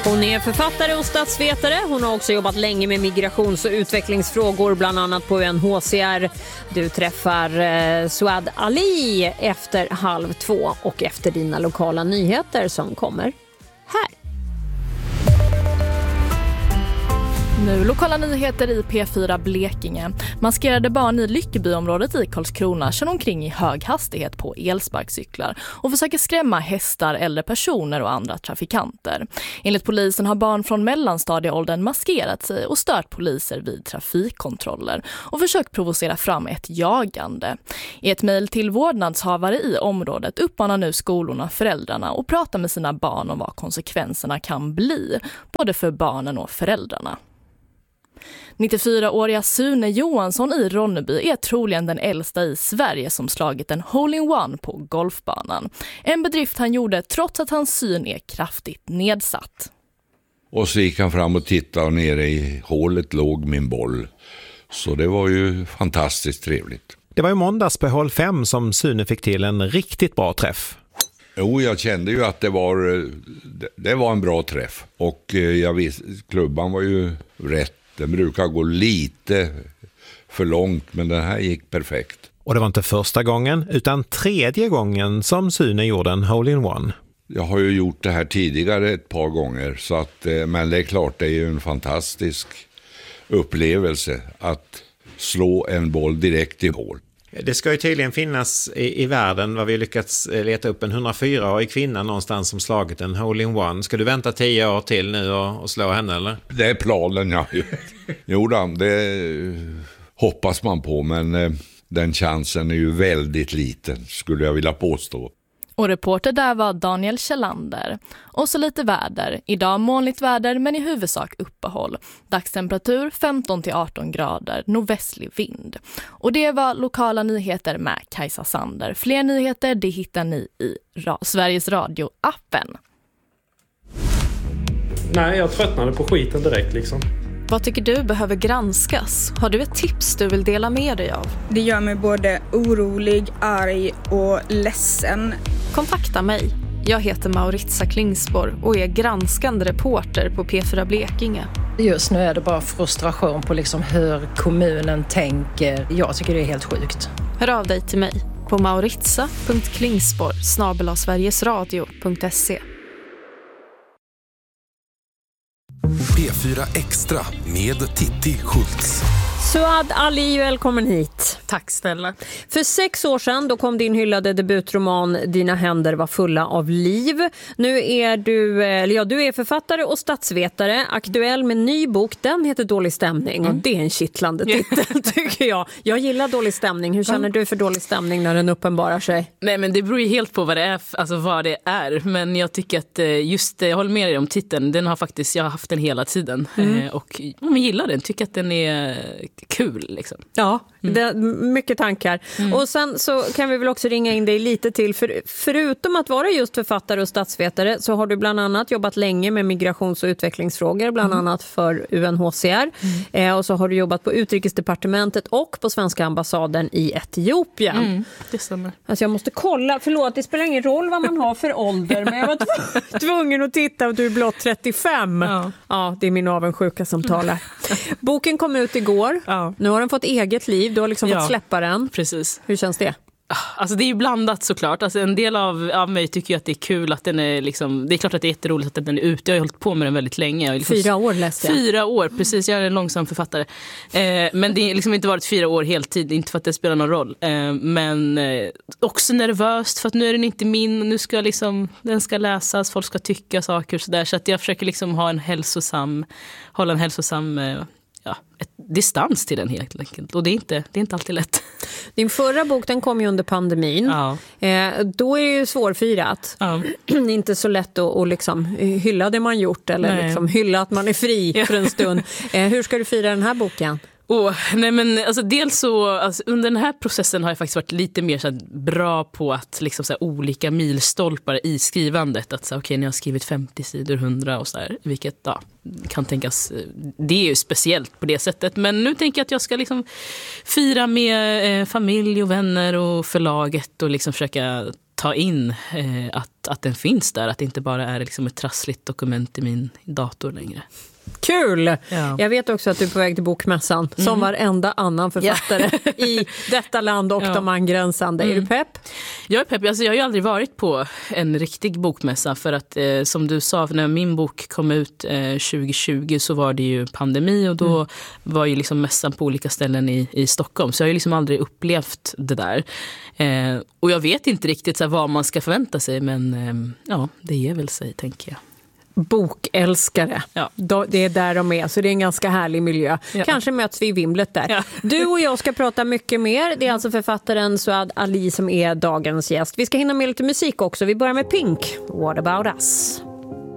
Hon är författare och statsvetare. Hon har också jobbat länge med migrations- och utvecklingsfrågor, bland annat på UNHCR. Du träffar Suad Ali efter 1:30 och efter dina lokala nyheter som kommer här. Nu lokala nyheter i P4 Blekinge. Maskerade barn i Lyckebyområdet i Karlskrona kör omkring i hög hastighet på elsparkcyklar och försöker skrämma hästar, äldre personer och andra trafikanter. Enligt polisen har barn från mellanstadieåldern maskerat sig och stört poliser vid trafikkontroller och försökt provocera fram ett jagande. I ett mejl till vårdnadshavare i området uppmanar nu skolorna föräldrarna att prata med sina barn om vad konsekvenserna kan bli, både för barnen och föräldrarna. 94-åriga Sune Johansson i Ronneby är troligen den äldsta i Sverige som slagit en hole-in-one på golfbanan. En bedrift han gjorde trots att hans syn är kraftigt nedsatt. Och så gick han fram och tittade och nere i hålet låg min boll. Så det var ju fantastiskt trevligt. Det var ju måndags på hål 5 som Sune fick till en riktigt bra träff. Jo, jag kände ju att det var en bra träff. Och klubban var ju rätt. Den brukar gå lite för långt, men den här gick perfekt. Och det var inte första gången, utan tredje gången som Sune gjorde en hole-in-one. Jag har ju gjort det här tidigare ett par gånger, så att, men det är klart, det är ju en fantastisk upplevelse att slå en boll direkt i hål. Det ska ju tydligen finnas i världen vad vi lyckats leta upp en 104-årig kvinna någonstans som slagit en hole-in-one. Ska du vänta 10 år till nu och slå henne, eller? Det är planen, ja. Jo då, det hoppas man på, men den chansen är ju väldigt liten, skulle jag vilja påstå. Och reporter där var Daniel Kjellander. Och så lite väder. Idag molnigt väder men i huvudsak uppehåll. Dagstemperatur 15-18 grader, nordvästlig vind. Och det var lokala nyheter med Kajsa Sander. Fler nyheter det hittar ni i Sveriges Radio-appen. Nej, jag tröttnade på skiten direkt liksom. Vad tycker du behöver granskas? Har du ett tips du vill dela med dig av? Det gör mig både orolig, arg och ledsen. Kontakta mig. Jag heter Mauritia Klingsborg och är granskande reporter på P4 Blekinge. Just nu är det bara frustration på liksom hur kommunen tänker. Jag tycker det är helt sjukt. Hör av dig till mig på mauritia.klingsborg@sverigesradio.se. P4 Extra med Titti Schultz. Suad Ali, välkommen hit. Tack snälla. För 6 år sedan då kom din hyllade debutroman Dina händer var fulla av liv. Nu är du är författare och statsvetare, aktuell med ny bok. Den heter Dålig stämning och det är en kittlande titel tycker jag. Jag gillar dålig stämning. Hur känner du för dålig stämning när den uppenbarar sig? Nej, men det beror ju helt på vad det är, alltså vad det är. Men jag tycker att jag håller med dig om titeln. Den har faktiskt, jag har haft den hela tiden och jag gillar den, tycker att den är kul liksom. Ja, det, mycket tankar. Och sen så kan vi väl också ringa in dig lite till, förutom att vara just författare och statsvetare så har du bland annat jobbat länge med migrations- och utvecklingsfrågor, bland annat för UNHCR. Och så har du jobbat på Utrikesdepartementet och på svenska ambassaden i Etiopien. Det stämmer. Alltså jag måste kolla, förlåt, det spelar ingen roll vad man har för ålder, men jag var tvungen att titta och du är blott 35. Ja, det är min avundsjuka som talar. Boken kom ut igår. Ja. Nu har den fått eget liv. Du har liksom fått släppa den. Precis. Hur känns det? Alltså det är ju blandat såklart. Alltså en del av mig tycker ju att det är kul att den är liksom, det är klart att det är jätteroligt att den är ute. Jag har hållit på med den väldigt länge. Liksom 4 år läste jag. 4 år, precis. Jag är en långsam författare. Men det har liksom inte varit 4 år heltid. Inte för att det spelar någon roll. Men också nervöst för att nu är den inte min. Nu ska liksom, den ska läsas. Folk ska tycka saker och sådär. Så att jag försöker liksom hålla en hälsosam ett distans till den helt enkelt. Och det är inte alltid lätt. Din förra bok, den kom ju under pandemin. Ja. Då är det ju svårfirat. Ja. Inte så lätt att liksom hylla det man gjort eller liksom hylla att man är fri för en stund. Hur ska du fira den här boken? Nej men alltså dels så under den här processen har jag faktiskt varit lite mer så bra på att liksom så olika milstolpar i skrivandet, att okej, ni har skrivit 50 sidor, 100 och så där, vilket kan tänkas, det är ju speciellt på det sättet, men nu tänker jag att jag ska liksom fira med familj och vänner och förlaget och liksom försöka ta in att den finns där. Att det inte bara är liksom ett trassligt dokument i min dator längre. Kul! Ja. Jag vet också att du är på väg till bokmässan som varenda annan författare i detta land och de angränsande. Är du pepp? Jag är pepp. Alltså, jag har ju aldrig varit på en riktig bokmässa för att som du sa, när min bok kom ut 2020 så var det ju pandemi och då var ju liksom mässan på olika ställen i Stockholm. Så jag har ju liksom aldrig upplevt det där. Och jag vet inte riktigt så här, vad man ska förvänta sig, men det ger väl sig, tänker jag. Bokälskare. Ja. Det är där de är, så det är en ganska härlig miljö. Ja. Kanske möts vi i vimlet där. Ja. Du och jag ska prata mycket mer. Det är alltså författaren Suad Ali som är dagens gäst. Vi ska hinna med lite musik också. Vi börjar med Pink. What about us?